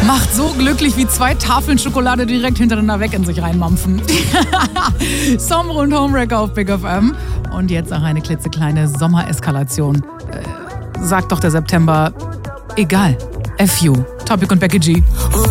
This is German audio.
Macht so glücklich wie 2 Tafeln Schokolade direkt hintereinander weg in sich reinmampfen. Sommer und Homewrecker auf Big FM. Und jetzt auch eine klitzekleine Sommereskalation. Sagt doch der September, egal. F you. Topic und Becky G.